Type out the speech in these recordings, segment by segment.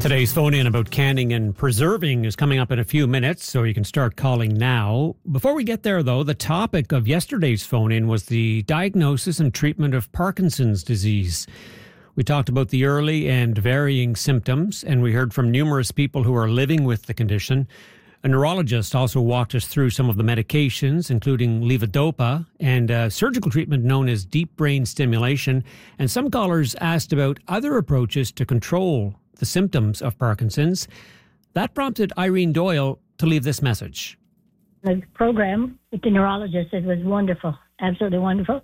Today's phone-in about canning and preserving is coming up in a few minutes, so you can start calling now. Before we get there, though, the topic of yesterday's phone-in was the diagnosis and treatment of Parkinson's disease. We talked about the early and varying symptoms, and we heard from numerous people who are living with the condition. A neurologist also walked us through some of the medications, including levodopa and a surgical treatment known as deep brain stimulation. And some callers asked about other approaches to control the symptoms of Parkinson's. That prompted Irene Doyle to leave this message. The program with the neurologist, it was wonderful, absolutely wonderful.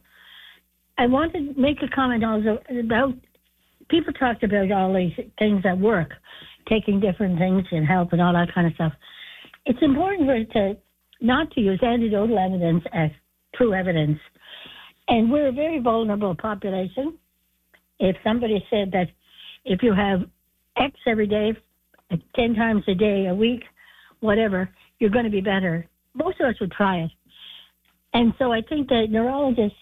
I wanted to make a comment also about, people talked about all these things that work, taking different things and help and all that kind of stuff. It's important for it to not to use anecdotal evidence as true evidence. And we're a very vulnerable population. If somebody said that if you have X every day, 10 times a day, a week, whatever, you're going to be better, most of us would try it. And so I think that neurologists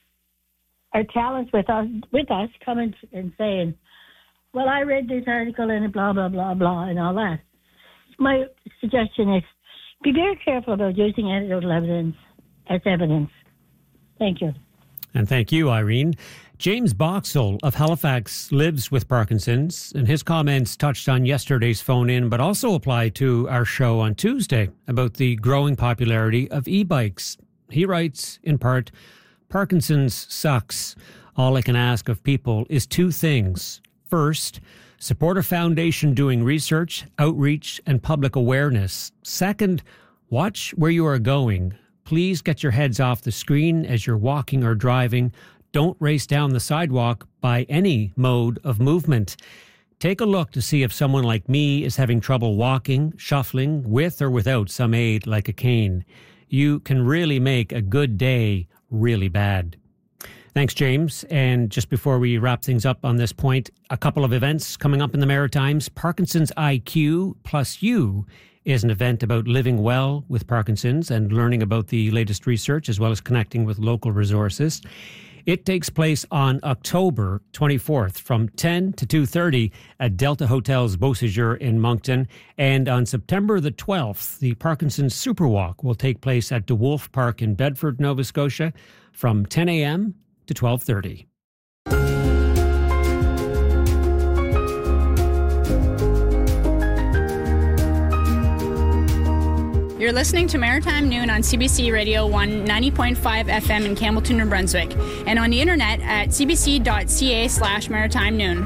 are challenged with us coming and saying, well, I read this article and blah, blah, blah, blah, and all that. My suggestion is be very careful about using anecdotal evidence as evidence. Thank you. And thank you, Irene. James Boxall of Halifax lives with Parkinson's, and his comments touched on yesterday's phone-in, but also apply to our show on Tuesday about the growing popularity of e-bikes. He writes, in part, Parkinson's sucks. All I can ask of people is two things. First, support a foundation doing research, outreach, and public awareness. Second, watch where you are going. Please get your heads off the screen as you're walking or driving. Don't race down the sidewalk by any mode of movement. Take a look to see if someone like me is having trouble walking, shuffling, with or without some aid like a cane. You can really make a good day really bad. Thanks, James. And just before we wrap things up on this point, a couple of events coming up in the Maritimes. Parkinson's IQ Plus You is an event about living well with Parkinson's and learning about the latest research as well as connecting with local resources. It takes place on October 24th from 10 to 2:30 at Delta Hotels Beausejour in Moncton. And on September the 12th, the Parkinson's Superwalk will take place at DeWolf Park in Bedford, Nova Scotia from 10 a.m. to 12:30. You're listening to Maritime Noon on CBC Radio 190.5 FM in Campbellton, New Brunswick, and on the internet at cbc.ca/maritime noon.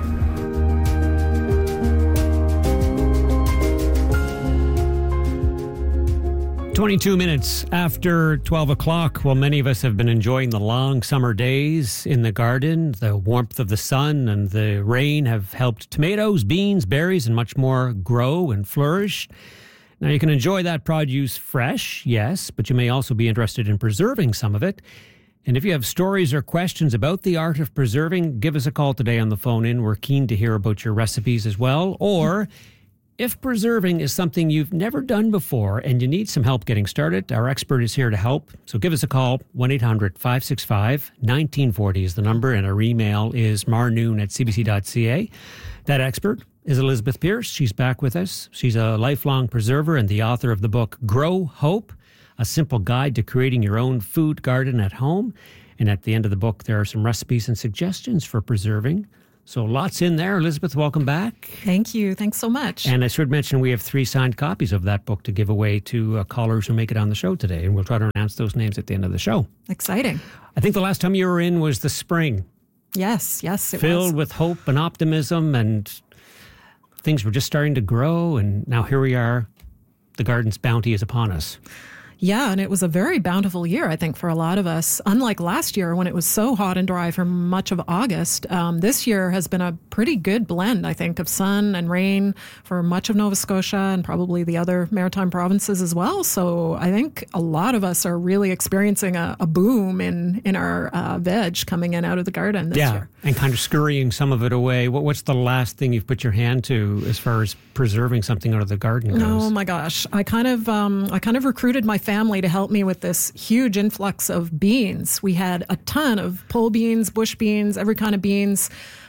22 minutes after 12 o'clock. Well, many of us have been enjoying the long summer days in the garden. The warmth of the sun and the rain have helped tomatoes, beans, berries, and much more grow and flourish. Now, you can enjoy that produce fresh, yes, but you may also be interested in preserving some of it. And if you have stories or questions about the art of preserving, give us a call today on the phone-in. We're keen to hear about your recipes as well. Or if preserving is something you've never done before and you need some help getting started, our expert is here to help. So give us a call. 1-800-565-1940 is the number, and our email is marnoon@cbc.ca. That expert is Elizabeth Pierce. She's back with us. She's a lifelong preserver and the author of the book Grow Hope, a simple guide to creating your own food garden at home. And at the end of the book, there are some recipes and suggestions for preserving. So lots in there. Elizabeth, welcome back. Thank you. Thanks so much. And I should mention we have 3 signed copies of that book to give away to callers who make it on the show today. And we'll try to announce those names at the end of the show. Exciting. I think the last time you were in was the spring. Yes, it was. Filled with hope and optimism, and things were just starting to grow. And now here we are. The garden's bounty is upon us. Yeah, and it was a very bountiful year, I think, for a lot of us. Unlike last year when it was so hot and dry for much of August, this year has been a pretty good blend, I think, of sun and rain for much of Nova Scotia and probably the other maritime provinces as well. So I think a lot of us are really experiencing a boom in our veg coming in out of the garden this year. And kind of scurrying some of it away. What's the last thing you've put your hand to as far as preserving something out of the garden goes? Oh my gosh, I kind of recruited my family to help me with this huge influx of beans. We had a ton of pole beans, bush beans, every kind of beans.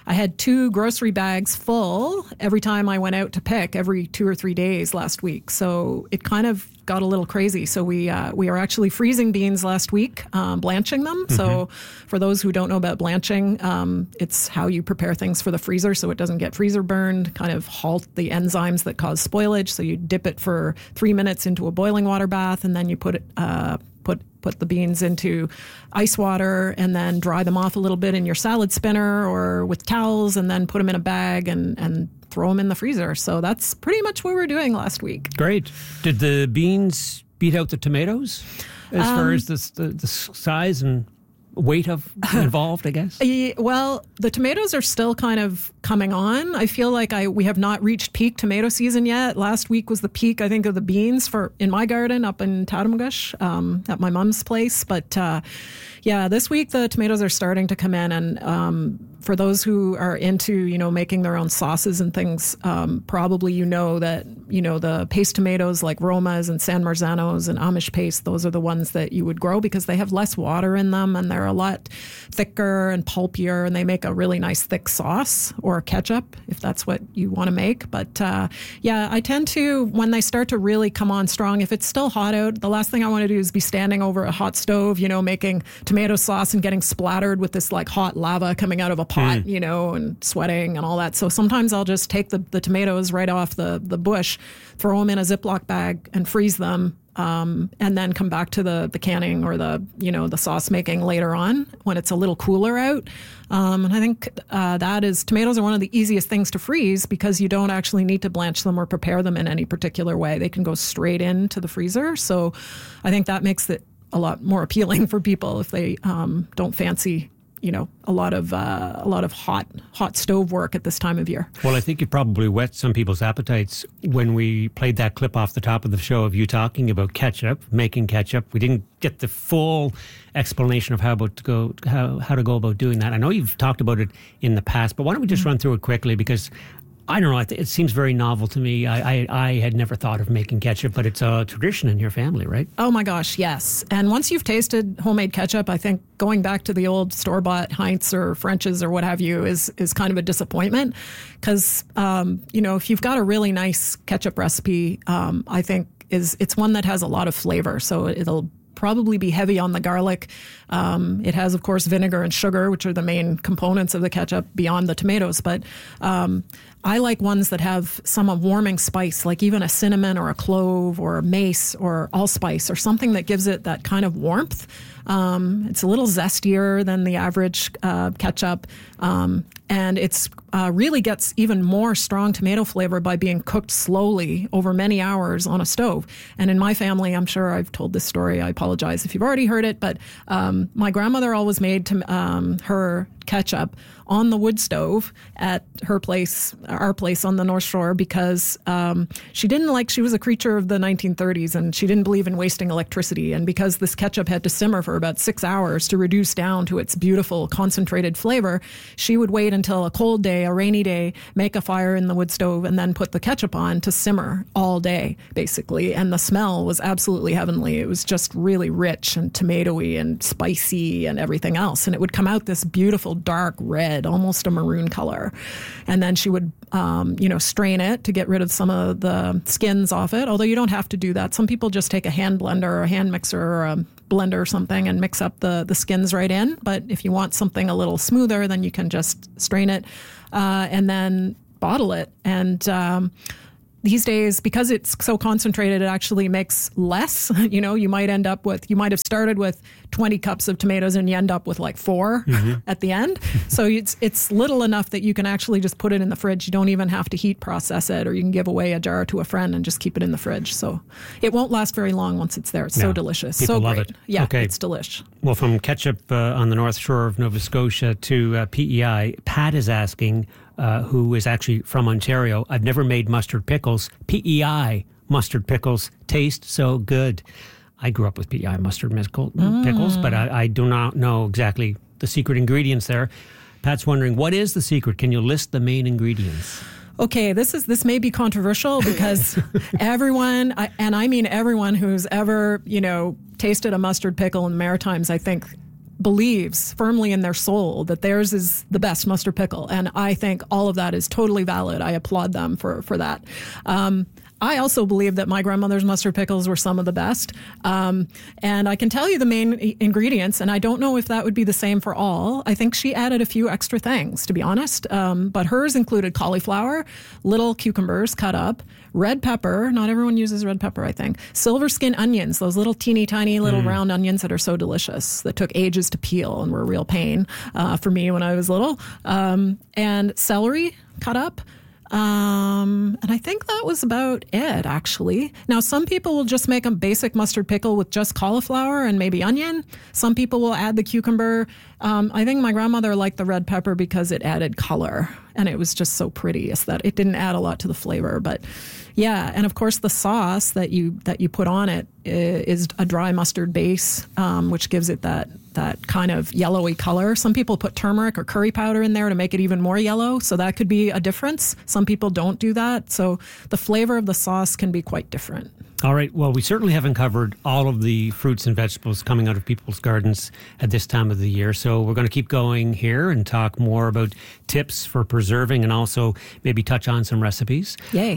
I had 2 grocery bags full every time I went out to pick every 2 or 3 days last week. So it kind of got a little crazy. So we are actually freezing beans last week, blanching them. Mm-hmm. So for those who don't know about blanching, it's how you prepare things for the freezer so it doesn't get freezer burned, kind of halt the enzymes that cause spoilage. So you dip it for 3 minutes into a boiling water bath, and then you put the beans into ice water and then dry them off a little bit in your salad spinner or with towels, and then put them in a bag and throw them in the freezer. So that's pretty much what we were doing last week. Great. Did the beans beat out the tomatoes as far as the size and weight of involved, I guess? Well, the tomatoes are still kind of coming on. I feel like we have not reached peak tomato season yet. Last week was the peak, I think, of the beans in my garden up in Tatamagash at my mom's place. But this week the tomatoes are starting to come in, and for those who are into, making their own sauces and things, probably that, the paste tomatoes like Romas and San Marzanos and Amish paste, those are the ones that you would grow because they have less water in them and they're a lot thicker and pulpier, and they make a really nice thick sauce or ketchup if that's what you want to make. But I tend to, when they start to really come on strong, if it's still hot out, the last thing I want to do is be standing over a hot stove, making tomato sauce and getting splattered with this like hot lava coming out of a pot, and sweating and all that. So sometimes I'll just take the tomatoes right off the bush, throw them in a Ziploc bag and freeze them, and then come back to the canning or the sauce making later on when it's a little cooler out. And I think tomatoes are one of the easiest things to freeze because you don't actually need to blanch them or prepare them in any particular way. They can go straight into the freezer. So I think that makes it a lot more appealing for people if they don't fancy a lot of hot stove work at this time of year. Well, I think it probably whet some people's appetites when we played that clip off the top of the show of you talking about making ketchup. We didn't get the full explanation of how to go about doing that. I know you've talked about it in the past, but why don't we just run through it quickly, because I don't know, it seems very novel to me. I had never thought of making ketchup, but it's a tradition in your family, right? Oh my gosh, yes. And once you've tasted homemade ketchup, I think going back to the old store-bought Heinz or French's or what have you is kind of a disappointment. Because, if you've got a really nice ketchup recipe, I think it's one that has a lot of flavor. So it'll probably be heavy on the garlic. It has, of course, vinegar and sugar, which are the main components of the ketchup beyond the tomatoes. But I like ones that have some warming spice, like even a cinnamon or a clove or a mace or allspice or something that gives it that kind of warmth. It's a little zestier than the average ketchup. And it's really gets even more strong tomato flavor by being cooked slowly over many hours on a stove. And in my family, I'm sure I've told this story. I apologize if you've already heard it, but my grandmother always made her ketchup on the wood stove at our place on the North Shore, because she was a creature of the 1930s and she didn't believe in wasting electricity. And because this ketchup had to simmer for about 6 hours to reduce down to its beautiful concentrated flavor, she would wait until a cold day, a rainy day, make a fire in the wood stove and then put the ketchup on to simmer all day, basically. And the smell was absolutely heavenly. It was just really rich and tomatoey and spicy and everything else. And it would come out this beautiful dark red, almost a maroon color. And then she would, strain it to get rid of some of the skins off it, although you don't have to do that. Some people just take a hand blender or a hand mixer or a blender or something and mix up the skins right in. But if you want something a little smoother, then you can just strain it and then bottle it. And these days, because it's so concentrated, it actually makes less. You might have started with 20 cups of tomatoes and you end up with like 4 at the end. So it's little enough that you can actually just put it in the fridge. You don't even have to heat process it, or you can give away a jar to a friend and just keep it in the fridge. So it won't last very long once it's there. It's so delicious. People so love great. It. Yeah, okay. It's delish. Well, from ketchup on the North Shore of Nova Scotia to PEI, Pat is asking, who is actually from Ontario, I've never made mustard pickles. PEI mustard pickles taste so good. I grew up with PEI mustard pickles, but I do not know exactly the secret ingredients there. Pat's wondering, what is the secret? Can you list the main ingredients? Okay, this may be controversial because everyone, and I mean everyone who's ever, tasted a mustard pickle in the Maritimes, I think, believes firmly in their soul that theirs is the best mustard pickle. And I think all of that is totally valid. I applaud them for that. I also believe that my grandmother's mustard pickles were some of the best. And I can tell you the main ingredients, and I don't know if that would be the same for all. I think she added a few extra things, to be honest. But hers included cauliflower, little cucumbers cut up, red pepper. Not everyone uses red pepper, I think. Silver skin onions, those little teeny tiny little round onions that are so delicious, that took ages to peel and were a real pain for me when I was little. And celery cut up. And I think that was about it, actually. Now, some people will just make a basic mustard pickle with just cauliflower and maybe onion. Some people will add the cucumber. I think my grandmother liked the red pepper because it added color, and it was just so pretty. It didn't add a lot to the flavor, but yeah. And of course, the sauce that you put on it is a dry mustard base, which gives it that kind of yellowy color. Some people put turmeric or curry powder in there to make it even more yellow, so that could be a difference. Some people don't do that, so the flavor of the sauce can be quite different. All right. Well, we certainly haven't covered all of the fruits and vegetables coming out of people's gardens at this time of the year. So we're going to keep going here and talk more about tips for preserving and also maybe touch on some recipes. Yay.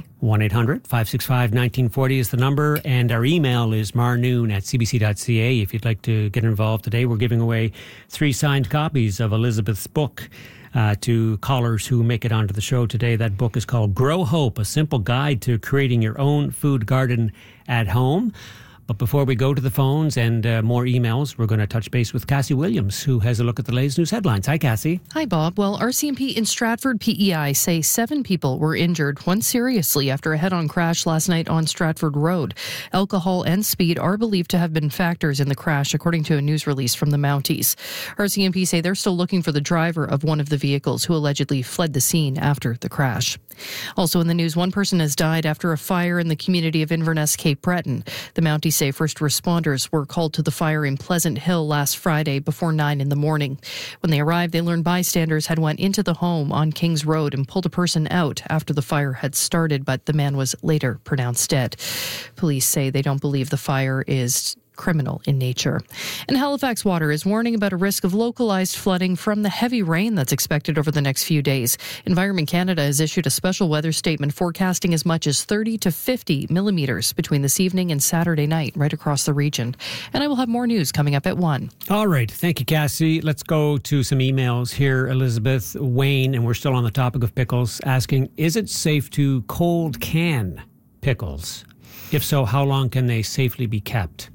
1-800-565-1940 is the number. And our email is marnoon@cbc.ca. If you'd like to get involved today, we're giving away 3 signed copies of Elizabeth's book to callers who make it onto the show today. That book is called Grow Hope, a simple guide to creating your own food garden at home. But before we go to the phones and more emails, we're going to touch base with Cassie Williams, who has a look at the latest news headlines. Hi, Cassie. Hi, Bob. Well, RCMP in Stratford PEI say 7 people were injured, one seriously, after a head-on crash last night on Stratford Road. Alcohol and speed are believed to have been factors in the crash, according to a news release from the Mounties. RCMP say they're still looking for the driver of one of the vehicles who allegedly fled the scene after the crash. Also in the news, one person has died after a fire in the community of Inverness, Cape Breton. The Mounties say first responders were called to the fire in Pleasant Hill last Friday before 9 in the morning. When they arrived, they learned bystanders had went into the home on Kings Road and pulled a person out after the fire had started, but the man was later pronounced dead. Police say they don't believe the fire is criminal in nature. And Halifax Water is warning about a risk of localized flooding from the heavy rain that's expected over the next few days. Environment Canada has issued a special weather statement forecasting as much as 30 to 50 millimeters between this evening and Saturday night right across the region. And I will have more news coming up at 1. All right. Thank you, Cassie. Let's go to some emails here. Elizabeth, Wayne, and we're still on the topic of pickles, asking, is it safe to cold can pickles? If so, how long can they safely be kept?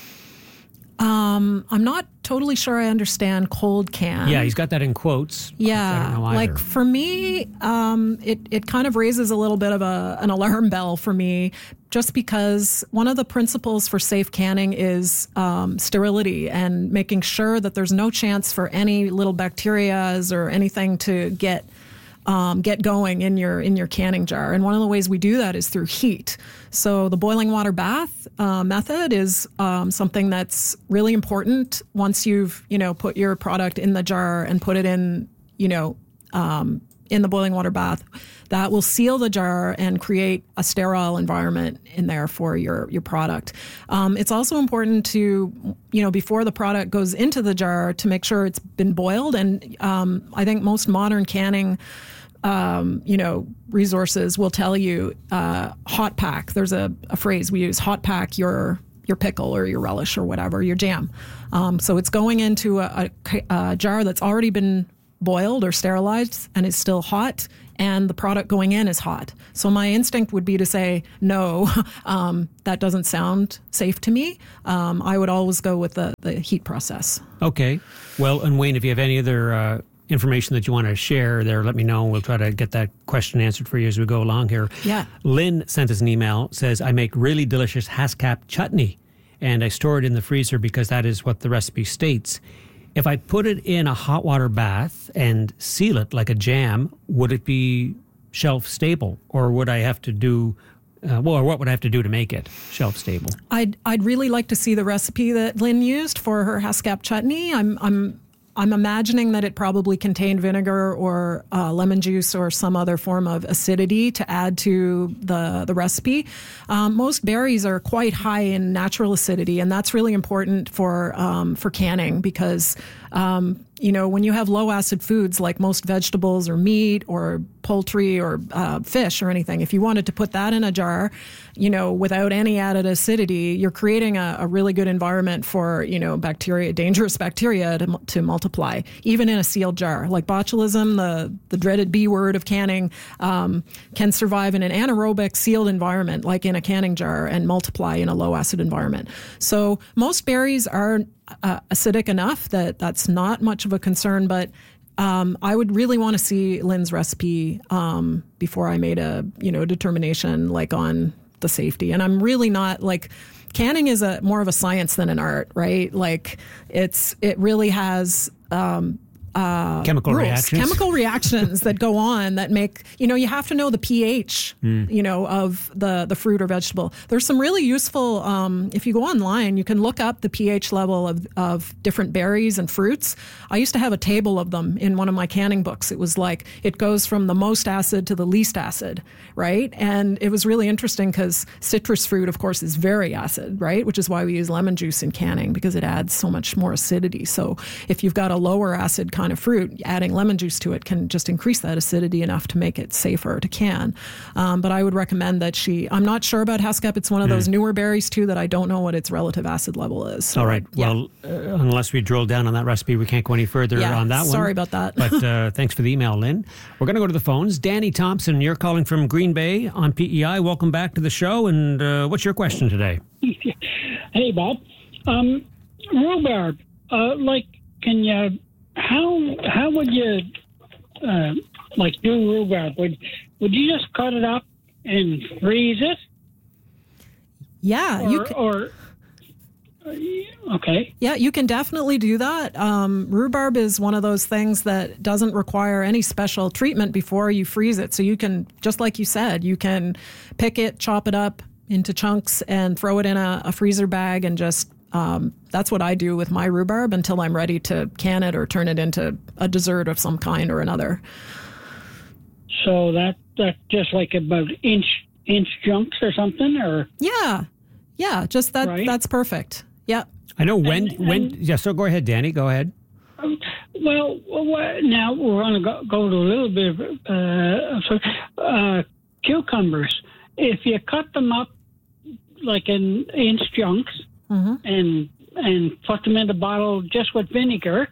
I'm not totally sure I understand cold can. Yeah, he's got that in quotes. Yeah, I don't know either. like for me, it kind of raises a little bit of an alarm bell for me, just because one of the principles for safe canning is sterility and making sure that there's no chance for any little bacterias or anything to get going in your canning jar. And one of the ways we do that is through heat. So the boiling water bath method is something that's really important. Once you've put your product in the jar and put it in the boiling water bath, that will seal the jar and create a sterile environment in there for your product. It's also important to, before the product goes into the jar, to make sure it's been boiled. And I think most modern canning resources will tell you hot pack. There's a phrase we use: hot pack your pickle or your relish or whatever, your jam. So it's going into a jar that's already been boiled or sterilized and is still hot, and the product going in is hot. So my instinct would be to say, no, that doesn't sound safe to me. I would always go with the heat process. Okay. Well, and Wayne, if you have any other information that you want to share there, let me know. We'll try to get that question answered for you as we go along here. Yeah. Lynn sent us an email, says, I make really delicious Haskap chutney, and I store it in the freezer because that is what the recipe states. If I put it in a hot water bath and seal it like a jam, would it be shelf stable, or would I have to do what would I have to do to make it shelf stable? I'd really like to see the recipe that Lynn used for her Haskap chutney. I'm imagining that it probably contained vinegar or lemon juice or some other form of acidity to add to the recipe. Most berries are quite high in natural acidity, and that's really important for canning because when you have low acid foods like most vegetables or meat or poultry or fish or anything, if you wanted to put that in a jar, without any added acidity, you're creating a really good environment for, dangerous bacteria to multiply, even in a sealed jar. Like botulism, the dreaded B word of canning, can survive in an anaerobic sealed environment, like in a canning jar, and multiply in a low acid environment. So most berries are acidic enough that that's not much of a concern, but I would really want to see Lynn's recipe before I made a determination like on the safety. And I'm really not like, canning is more of a science than an art, right? Like it really has chemical reactions that go on that make, you have to know the pH, of the fruit or vegetable. There's some really useful, if you go online, you can look up the pH level of different berries and fruits. I used to have a table of them in one of my canning books. It was like, it goes from the most acid to the least acid, right? And it was really interesting because citrus fruit, of course, is very acid, right? Which is why we use lemon juice in canning, because it adds so much more acidity. So if you've got a lower acid kind of fruit, adding lemon juice to it can just increase that acidity enough to make it safer to can. But I would recommend that I'm not sure about Heskep. It's one of those newer berries too that I don't know what its relative acid level is. So, all right. Well, unless we drill down on that recipe, we can't go any further on that one. Sorry about that. But thanks for the email, Lynn. We're going to go to the phones. Danny Thompson, you're calling from Green Bay on PEI. Welcome back to the show. And what's your question today? Hey, Bob. Rhubarb. Can you... How would you do rhubarb? Would you just cut it up and freeze it? Yeah, okay. Yeah, you can definitely do that. Rhubarb is one of those things that doesn't require any special treatment before you freeze it. So you can, just like you said, you can pick it, chop it up into chunks, and throw it in a freezer bag and just. That's what I do with my rhubarb until I'm ready to can it or turn it into a dessert of some kind or another. So that's just like about inch chunks or something, or yeah, just that. Right? That's perfect. Yeah. I know So go ahead, Danny. Go ahead. Well, now we're going to go to a little bit of cucumbers. If you cut them up like in inch chunks. Mm-hmm. And put them in the bottle just with vinegar.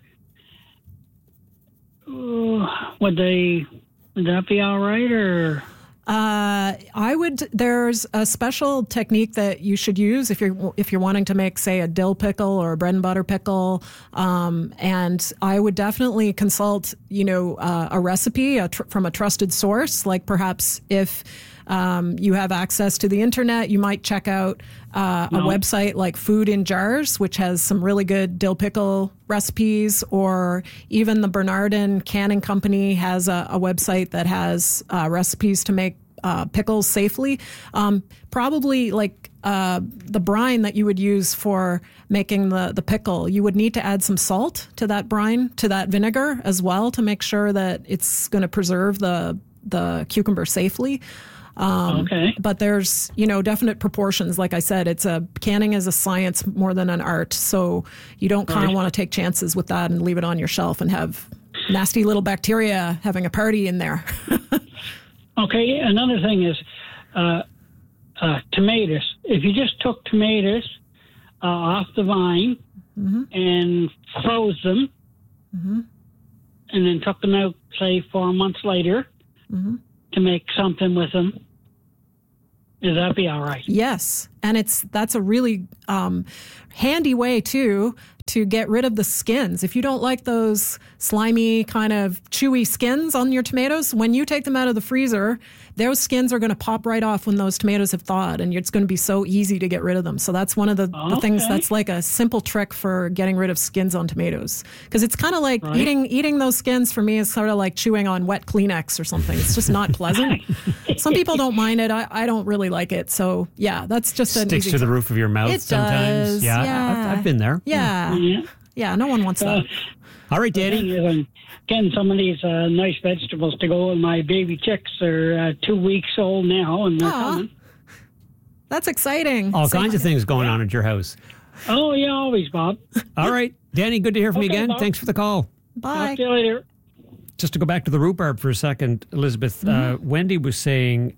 Would that be all right, or? I would. There's a special technique that you should use if you're wanting to make, say, a dill pickle or a bread and butter pickle. And I would definitely consult, a recipe from a trusted source, like perhaps if. You have access to the internet, you might check out a website like Food in Jars, which has some really good dill pickle recipes, or even the Bernardin Canning Company has a website that has recipes to make pickles safely. Probably like the brine that you would use for making the pickle, you would need to add some salt to that brine, to that vinegar as well, to make sure that it's going to preserve the cucumber safely. Okay. But there's, definite proportions. Like I said, canning is a science more than an art. So you don't kind of want to take chances with that and leave it on your shelf and have nasty little bacteria having a party in there. Okay. Another thing is tomatoes. If you just took tomatoes off the vine and froze them and then took them out, say, 4 months later, to make something with them, would that be all right? Yes, and that's a really handy way too to get rid of the skins. If you don't like those slimy, kind of chewy skins on your tomatoes, when you take them out of the freezer, those skins are going to pop right off when those tomatoes have thawed, and it's going to be so easy to get rid of them. So that's one of the things that's like a simple trick for getting rid of skins on tomatoes. Because it's kind of like eating those skins for me is sort of like chewing on wet Kleenex or something. It's just not pleasant. Some people don't mind it. I don't really like it. So yeah, that's just an sticks easy to the roof of your mouth it sometimes. Does. Yeah. I've been there. Yeah. Yeah, no one wants that. All right, Danny. I'm getting some of these nice vegetables to go, and my baby chicks are 2 weeks old now, and they're coming. That's exciting. All kinds of things going on at your house. Oh, yeah, always, Bob. All right, Danny, good to hear from you again. Bob. Thanks for the call. Bye. Talk to you later. Just to go back to the rhubarb for a second, Elizabeth, Wendy was saying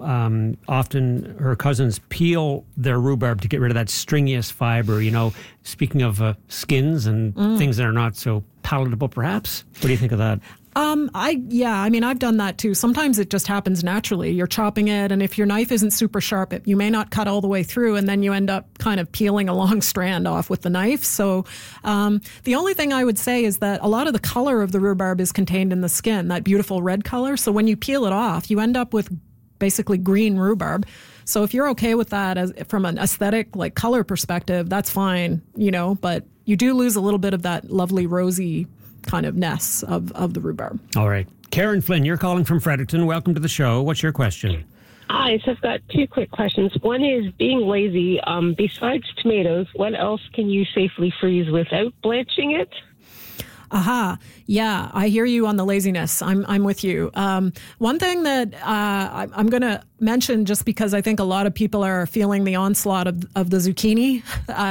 often her cousins peel their rhubarb to get rid of that stringiest fiber, speaking of skins and things that are not so palatable, perhaps. What do you think of that? I've done that too. Sometimes it just happens naturally. You're chopping it, and if your knife isn't super sharp, you may not cut all the way through, and then you end up kind of peeling a long strand off with the knife. So the only thing I would say is that a lot of the color of the rhubarb is contained in the skin, that beautiful red color. So when you peel it off, you end up with basically green rhubarb. So if you're okay with that from an aesthetic, like color perspective, that's fine, but you do lose a little bit of that lovely rosy kind of ness of the rhubarb. All right. Karen Flynn, you're calling from Fredericton. Welcome to the show. What's your question? Hi, so I've got two quick questions. One is being lazy. Besides tomatoes, what else can you safely freeze without blanching it? Aha. Yeah, I hear you on the laziness. I'm with you. One thing that I'm going to mention, just because I think a lot of people are feeling the onslaught of the zucchini,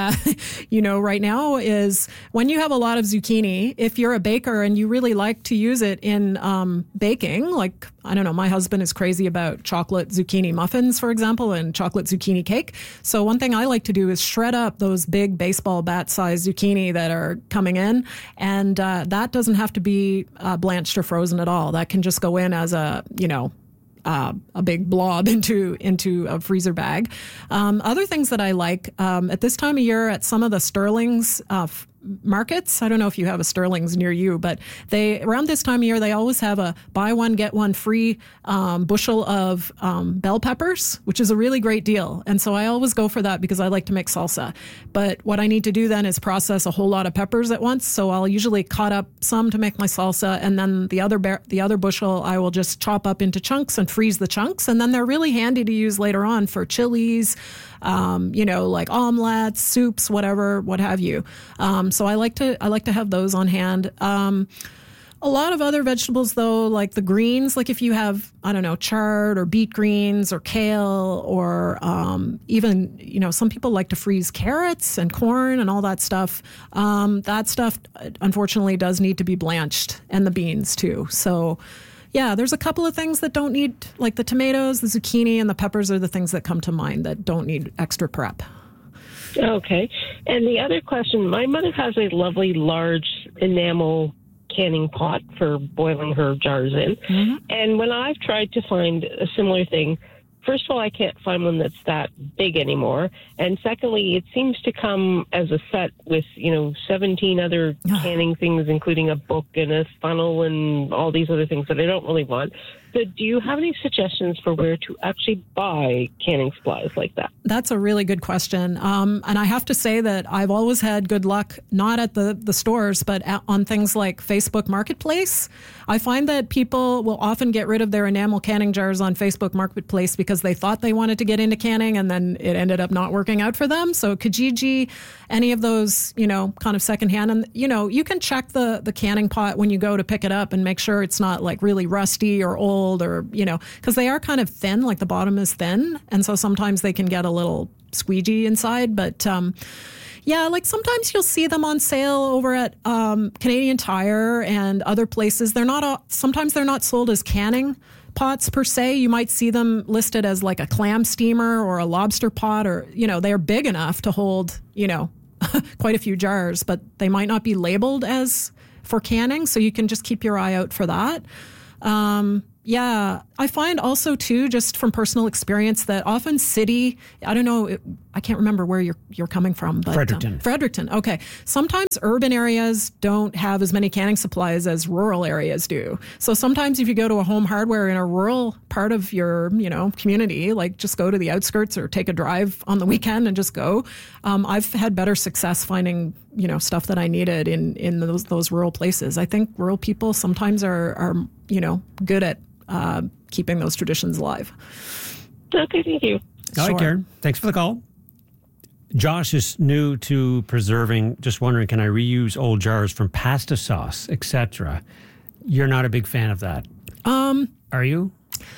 right now, is when you have a lot of zucchini, if you're a baker and you really like to use it in baking, like, I don't know, my husband is crazy about chocolate zucchini muffins, for example, and chocolate zucchini cake. So one thing I like to do is shred up those big baseball bat sized zucchini that are coming in. And that doesn't have to be blanched or frozen at all. That can just go in as a big blob into a freezer bag. Other things that I like at this time of year at some of the Sterling's markets. I don't know if you have a Sterling's near you, but around this time of year, they always have a buy one, get one free bushel of bell peppers, which is a really great deal. And so I always go for that because I like to make salsa. But what I need to do then is process a whole lot of peppers at once. So I'll usually cut up some to make my salsa, and then the other bushel I will just chop up into chunks and freeze the chunks. And then they're really handy to use later on for chilies, like omelets, soups, what have you. So I like to have those on hand. A lot of other vegetables, though, like the greens, like if you have, I don't know, chard or beet greens or kale or even, some people like to freeze carrots and corn and all that stuff. That stuff, unfortunately, does need to be blanched, and the beans, too. So, yeah, there's a couple of things that don't need, like the tomatoes, the zucchini, and the peppers are the things that come to mind that don't need extra prep. Okay. And the other question, my mother has a lovely large enamel canning pot for boiling her jars in. Mm-hmm. And when I've tried to find a similar thing, first of all, I can't find one that's that big anymore. And secondly, it seems to come as a set with, 17 other canning things, including a book and a funnel and all these other things that I don't really want. So do you have any suggestions for where to actually buy canning supplies like that? That's a really good question. And I have to say that I've always had good luck, not at the stores, but on things like Facebook Marketplace. I find that people will often get rid of their enamel canning jars on Facebook Marketplace because they thought they wanted to get into canning and then it ended up not working out for them. So Kijiji, any of those, kind of secondhand. And, you can check the canning pot when you go to pick it up and make sure it's not like really rusty or old or, because they are kind of thin, like the bottom is thin. And so sometimes they can get a little squeegee inside. But like sometimes you'll see them on sale over at Canadian Tire and other places. Sometimes they're not sold as canning pots per se. You might see them listed as like a clam steamer or a lobster pot, or, they're big enough to hold, quite a few jars, but they might not be labeled as for canning. So you can just keep your eye out for that. I find also, too, just from personal experience, that often I don't know, I can't remember where you're coming from. But Fredericton. Fredericton, okay. Sometimes urban areas don't have as many canning supplies as rural areas do. So sometimes if you go to a Home Hardware in a rural part of your, community, like just go to the outskirts or take a drive on the weekend and just go. I've had better success finding, stuff that I needed in those rural places. I think rural people sometimes are good at keeping those traditions alive. Okay, thank you. All right, Karen. Thanks for the call. Josh is new to preserving. Just wondering, can I reuse old jars from pasta sauce, etc.? You're not a big fan of that. Are you?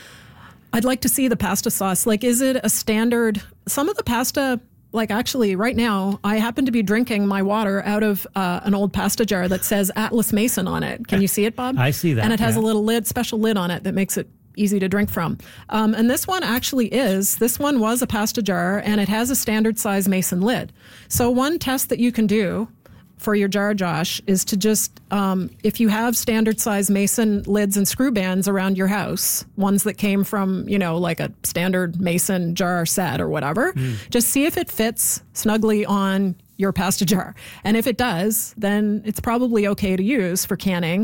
I'd like to see the pasta sauce. Like, is it a standard? Some of the pasta, like actually right now, I happen to be drinking my water out of an old pasta jar that says Atlas Mason on it. Can you see it, Bob? I see that. And it has a little lid, special lid on it that makes it easy to drink from. And this one this one was a pasta jar, and it has a standard size Mason lid. So one test that you can do for your jar, Josh, is to just, if you have standard size Mason lids and screw bands around your house, ones that came from, like a standard Mason jar set or whatever, just see if it fits snugly on your pasta jar. And if it does, then it's probably okay to use for canning.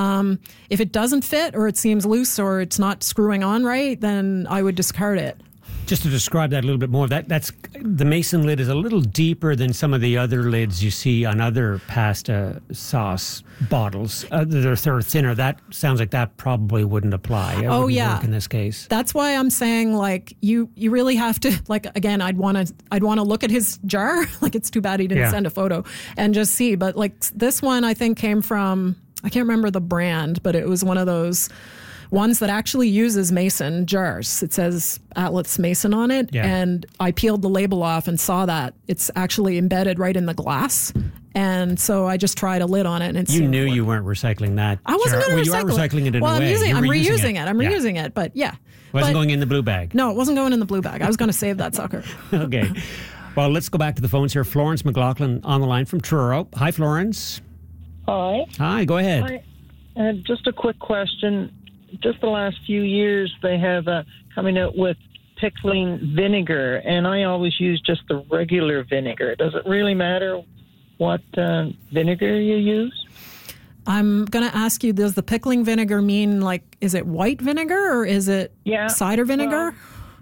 If it doesn't fit, or it seems loose, or it's not screwing on right, then I would discard it. Just to describe that a little bit more, that's the Mason lid is a little deeper than some of the other lids you see on other pasta sauce bottles. They're thinner. That sounds like that probably wouldn't apply. It wouldn't work in this case. That's why I'm saying, like, you really have to, like, again, I'd want to look at his jar. Like, it's too bad he didn't send a photo and just see. But like this one, I think came from, I can't remember the brand, but it was one of those ones that actually uses Mason jars. It says Atlas Mason on it. Yeah. And I peeled the label off and saw that it's actually embedded right in the glass. And so I just tried a lid on it. And you knew you weren't recycling that. I wasn't going to recycle it. You are recycling it in a way. I'm reusing it. I'm reusing it. But yeah. It wasn't going in the blue bag. No, it wasn't going in the blue bag. I was going to save that sucker. Okay. Well, let's go back to the phones here. Florence McLaughlin on the line from Truro. Hi, Florence. Hi. Hi, go ahead. Just a quick question. Just the last few years, they have coming out with pickling vinegar, and I always use just the regular vinegar. Does it really matter what vinegar you use? I'm going to ask you, does the pickling vinegar mean, like, is it white vinegar or is it cider vinegar?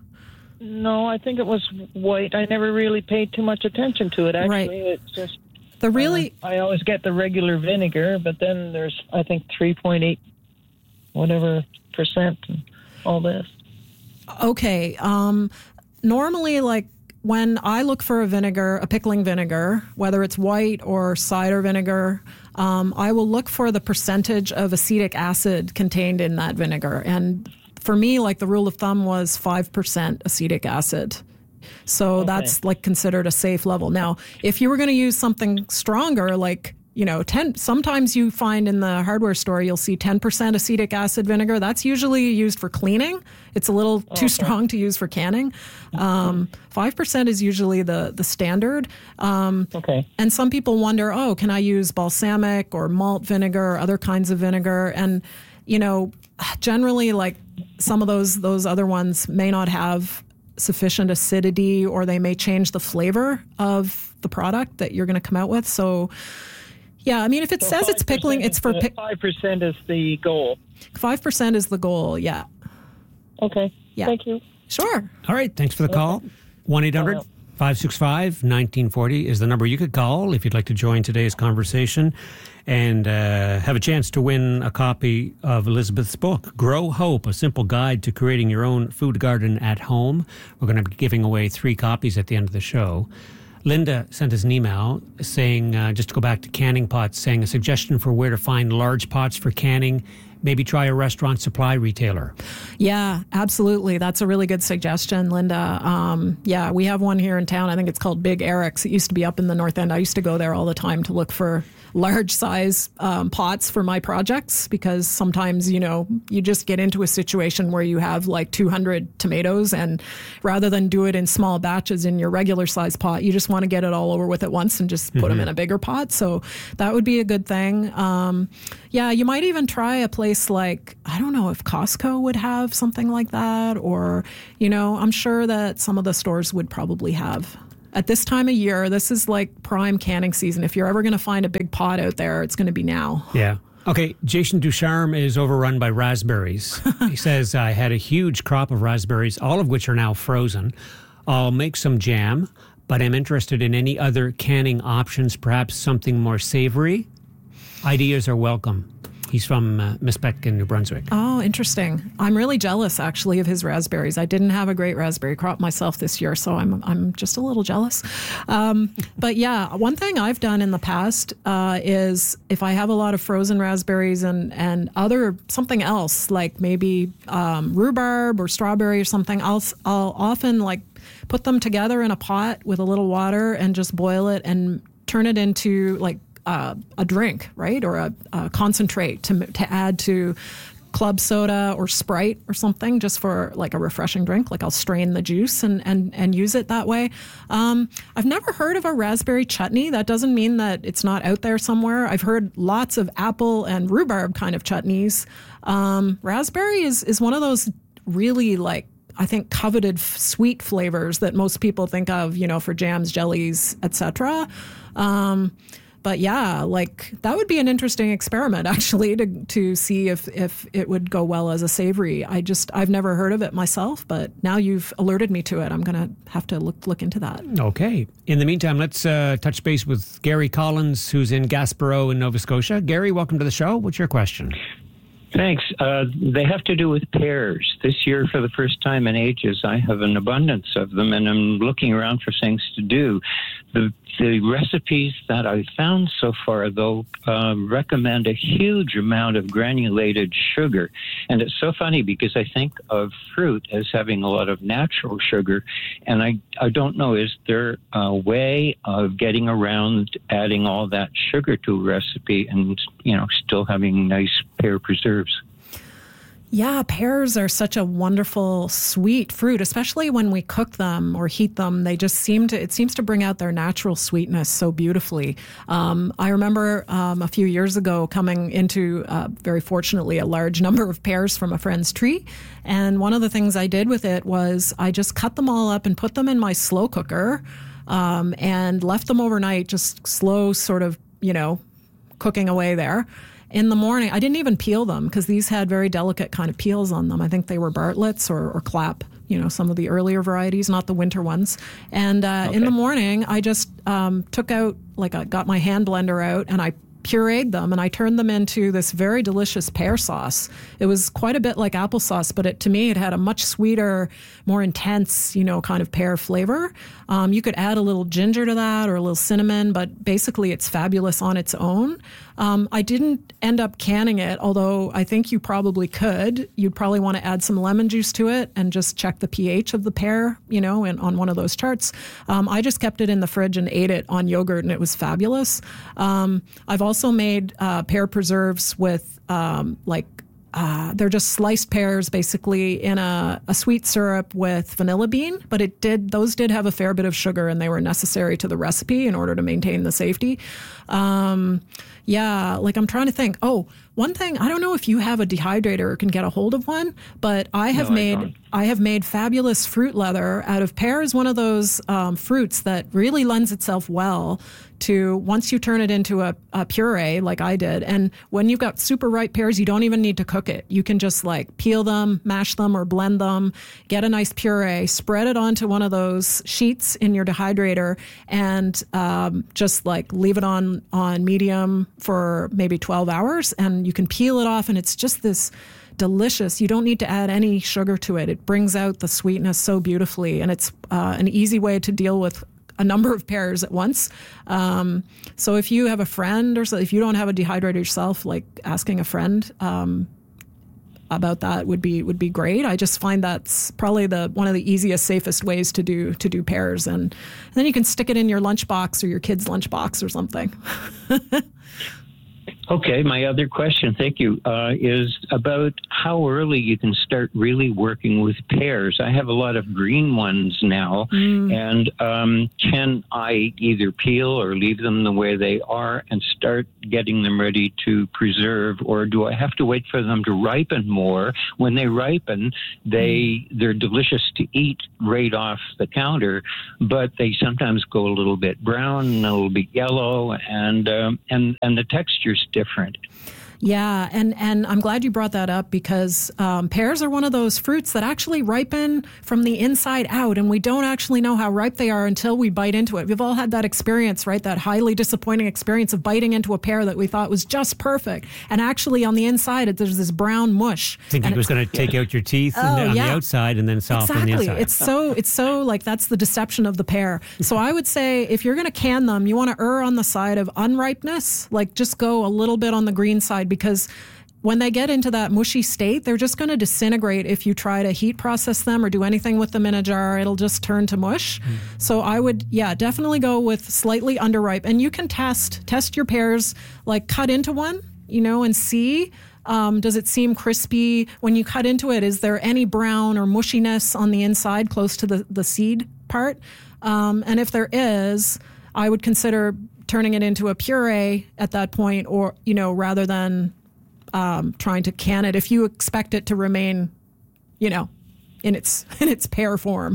No, I think it was white. I never really paid too much attention to it, actually. Right. It's just... I always get the regular vinegar, but then there's, I think, 3.8 whatever percent and all this. Okay. Normally, like, when I look for a pickling vinegar, whether it's white or cider vinegar, I will look for the percentage of acetic acid contained in that vinegar. And for me, like, the rule of thumb was 5% acetic acid. So that's like considered a safe level. Now, if you were going to use something stronger, like, sometimes you find in the hardware store, you'll see 10% acetic acid vinegar. That's usually used for cleaning. It's a little too strong to use for canning. 5% is usually the standard. And some people wonder, can I use balsamic or malt vinegar or other kinds of vinegar? And, generally, like, some of those other ones may not have sufficient acidity, or they may change the flavor of the product that you're going to come out with. So, yeah, I mean, if it says it's pickling, it's for... 5% is the goal. 5% is the goal, yeah. Okay. Yeah. Thank you. Sure. All right, thanks for the call. 1-800-565-1940 is the number you could call if you'd like to join today's conversation and have a chance to win a copy of Elizabeth's book, Grow Hope, A Simple Guide to Creating Your Own Food Garden at Home. We're going to be giving away 3 copies at the end of the show. Linda sent us an email saying, just to go back to canning pots, saying a suggestion for where to find large pots for canning. Maybe try a restaurant supply retailer. Yeah, absolutely. That's a really good suggestion, Linda. We have one here in town. I think it's called Big Eric's. It used to be up in the North End. I used to go there all the time to look for large size pots for my projects, because sometimes, you just get into a situation where you have like 200 tomatoes, and rather than do it in small batches in your regular size pot, you just want to get it all over with at once and just put them in a bigger pot. So that would be a good thing. You might even try a place like, I don't know if Costco would have something like that, or, I'm sure that some of the stores would probably have. At this time of year, this is like prime canning season. If you're ever going to find a big pot out there, it's going to be now. Yeah. Okay, Jason Ducharme is overrun by raspberries. He says, I had a huge crop of raspberries, all of which are now frozen. I'll make some jam, but I'm interested in any other canning options, perhaps something more savory. Ideas are welcome. He's from Mispec in New Brunswick. Oh, interesting. I'm really jealous, actually, of his raspberries. I didn't have a great raspberry crop myself this year, so I'm just a little jealous. But yeah, one thing I've done in the past is if I have a lot of frozen raspberries and something else, like maybe rhubarb or strawberry or something, I'll often like put them together in a pot with a little water and just boil it and turn it into like a drink, right? Or a concentrate to add to club soda or Sprite or something, just for like a refreshing drink. Like I'll strain the juice and use it that way. I've never heard of a raspberry chutney. That doesn't mean that it's not out there somewhere. I've heard lots of apple and rhubarb kind of chutneys. Raspberry is one of those really like, I think, coveted sweet flavors that most people think of, for jams, jellies, etc. But yeah, like that would be an interesting experiment actually to see if it would go well as a savory. I've never heard of it myself, but now you've alerted me to it. I'm going to have to look into that. Okay. In the meantime, let's touch base with Gary Collins, who's in Gaspereau in Nova Scotia. Gary, welcome to the show. What's your question? Thanks. They have to do with pears. This year, for the first time in ages, I have an abundance of them, and I'm looking around for things to do. The recipes that I've found so far, though, recommend a huge amount of granulated sugar. And it's so funny because I think of fruit as having a lot of natural sugar, and I don't know, is there a way of getting around adding all that sugar to a recipe and, still having nice pear preserves? Yeah, pears are such a wonderful, sweet fruit, especially when we cook them or heat them. It seems to bring out their natural sweetness so beautifully. I remember a few years ago coming into, very fortunately, a large number of pears from a friend's tree. And one of the things I did with it was I just cut them all up and put them in my slow cooker and left them overnight, just slow sort of, cooking away there. In the morning, I didn't even peel them because these had very delicate kind of peels on them. I think they were Bartlett's or Clapp, some of the earlier varieties, not the winter ones. And in the morning, I just took out, got my hand blender out and I pureed them and I turned them into this very delicious pear sauce. It was quite a bit like applesauce, but to me, it had a much sweeter, more intense, kind of pear flavor. You could add a little ginger to that or a little cinnamon, but basically it's fabulous on its own. I didn't end up canning it, although I think you probably could. You'd probably want to add some lemon juice to it and just check the pH of the pear, on one of those charts. I just kept it in the fridge and ate it on yogurt, and it was fabulous. I've also made pear preserves with they're just sliced pears basically in a sweet syrup with vanilla bean, but those did have a fair bit of sugar and they were necessary to the recipe in order to maintain the safety. I'm trying to think. Oh, one thing, I don't know if you have a dehydrator or can get a hold of one, but I have made fabulous fruit leather out of pears. One of those fruits that really lends itself well to once you turn it into a puree like I did. And when you've got super ripe pears, you don't even need to cook it. You can just peel them, mash them or blend them, get a nice puree, spread it onto one of those sheets in your dehydrator and just leave it on medium for maybe 12 hours and you can peel it off and it's just this delicious. You don't need to add any sugar to it. It brings out the sweetness so beautifully and it's an easy way to deal with a number of pears at once. So if you have a friend or if you don't have a dehydrator yourself, asking a friend about that would be great. I just find that's probably one of the easiest, safest ways to do pears. And then you can stick it in your lunchbox or your kid's lunchbox or something. Okay, my other question, thank you, is about how early you can start really working with pears. I have a lot of green ones now, and can I either peel or leave them the way they are and start getting them ready to preserve, or do I have to wait for them to ripen more? When they ripen, they're delicious to eat right off the counter, but they sometimes go a little bit brown, a little bit yellow, and the texture's different. Yeah, and I'm glad you brought that up because pears are one of those fruits that actually ripen from the inside out, and we don't actually know how ripe they are until we bite into it. We've all had that experience, right? That highly disappointing experience of biting into a pear that we thought was just perfect, and actually on the inside there's this brown mush. Thinking it was going to take out your teeth on the outside and then soft on the inside. It's so like that's the deception of the pear. So I would say if you're going to can them, you want to err on the side of unripeness, like just go a little bit on the green side, because when they get into that mushy state, they're just going to disintegrate if you try to heat process them or do anything with them in a jar. It'll just turn to mush. So I would, definitely go with slightly underripe. And you can test your pears, like cut into one, and see, does it seem crispy? When you cut into it, is there any brown or mushiness on the inside close to the seed part? And if there is, I would consider turning it into a puree at that point, or, rather than trying to can it if you expect it to remain, in its pear form.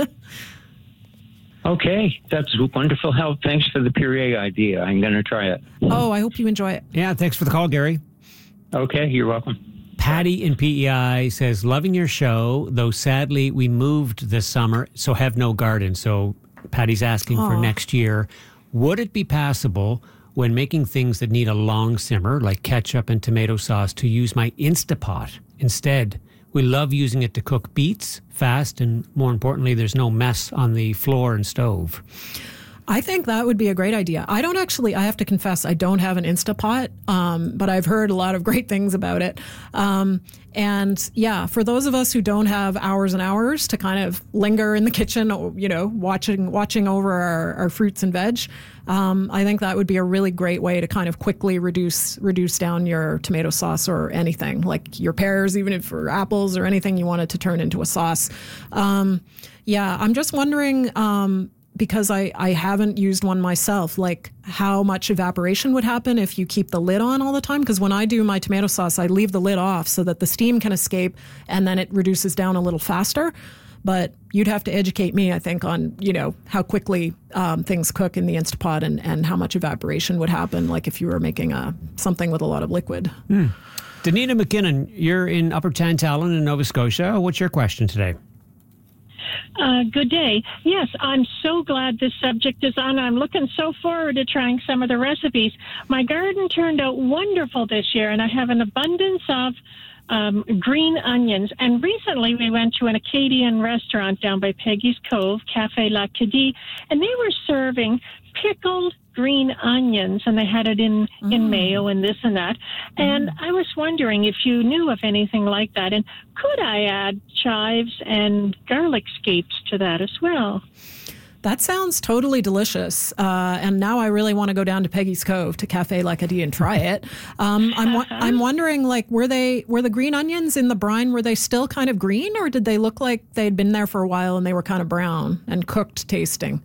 Okay, that's wonderful help. Thanks for the puree idea. I'm going to try it. Oh, I hope you enjoy it. Yeah, thanks for the call, Gary. Okay, you're welcome. Patty in PEI says, loving your show, though sadly we moved this summer, so have no garden. So Patty's asking for next year. Would it be passable when making things that need a long simmer, like ketchup and tomato sauce, to use my Instapot instead? We love using it to cook beets fast, and more importantly, there's no mess on the floor and stove. I think that would be a great idea. I have to confess, I don't have an Instapot, but I've heard a lot of great things about it. And yeah, for those of us who don't have hours and hours to kind of linger in the kitchen, watching over our fruits and veg, I think that would be a really great way to kind of quickly reduce down your tomato sauce or anything, like your pears, even if for apples or anything you wanted to turn into a sauce. I'm just wondering, because I haven't used one myself, like how much evaporation would happen if you keep the lid on all the time. Because when I do my tomato sauce, I leave the lid off so that the steam can escape and then it reduces down a little faster. But you'd have to educate me, I think, on, how quickly things cook in the Instapot and how much evaporation would happen, like if you were making something with a lot of liquid. Danita McKinnon, you're in Upper Tantallon in Nova Scotia. What's your question today? Good day. Yes, I'm so glad this subject is on. I'm looking so forward to trying some of the recipes. My garden turned out wonderful this year, and I have an abundance of green onions. And recently we went to an Acadian restaurant down by Peggy's Cove, Café L'Acadie, and they were serving pickled green onions, and they had it in mayo and this and that. And I was wondering if you knew of anything like that. And could I add chives and garlic scapes to that as well? That sounds totally delicious. And now I really want to go down to Peggy's Cove to Café L'Acadie and try it. I'm wondering, like, were the green onions in the brine, were they still kind of green, or did they look like they'd been there for a while and they were kind of brown and cooked tasting?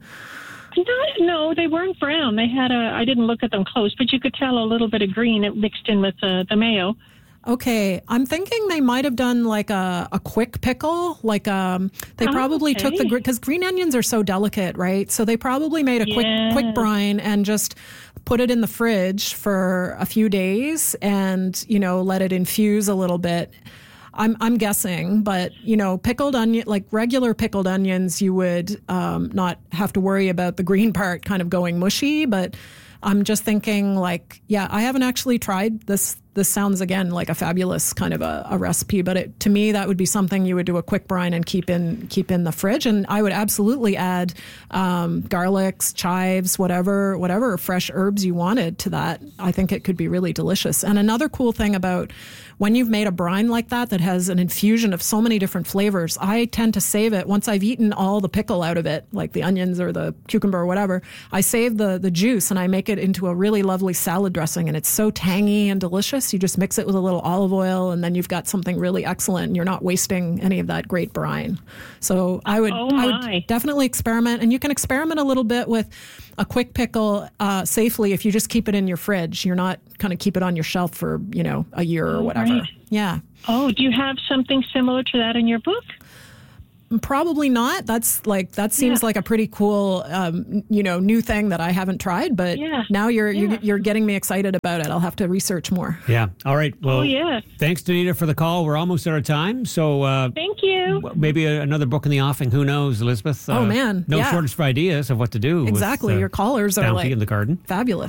No, they weren't brown. They had I didn't look at them close, but you could tell a little bit of green mixed in with the mayo. Okay, I'm thinking they might have done like a quick pickle. Like they probably took because green onions are so delicate, right? So they probably made a quick brine and just put it in the fridge for a few days and let it infuse a little bit. I'm guessing, but pickled onion, like regular pickled onions, you would not have to worry about the green part kind of going mushy. But I'm just thinking, like, I haven't actually tried this. This sounds again like a fabulous kind of a recipe, but to me that would be something you would do a quick brine and keep in the fridge. And I would absolutely add garlics, chives, whatever fresh herbs you wanted to that. I think it could be really delicious. And another cool thing about when you've made a brine like that has an infusion of so many different flavors, I tend to save it once I've eaten all the pickle out of it, like the onions or the cucumber or whatever. I save the juice and I make it into a really lovely salad dressing, and it's so tangy and delicious. You just mix it with a little olive oil, and then you've got something really excellent, and you're not wasting any of that great brine. So I would definitely experiment, and you can experiment a little bit with a quick pickle safely if you just keep it in your fridge. You're not kind of keep it on your shelf for, a year or whatever. Right. Yeah. Oh, do you have something similar to that in your book? Probably not. That seems like a pretty cool, new thing that I haven't tried. But now you're getting me excited about it. I'll have to research more. Yeah. All right. Well, thanks, Danita, for the call. We're almost out of time. So thank you. Maybe another book in the offing. Who knows, Elizabeth? Oh man, no shortage of ideas of what to do. Exactly. Your callers are in the garden. Fabulous.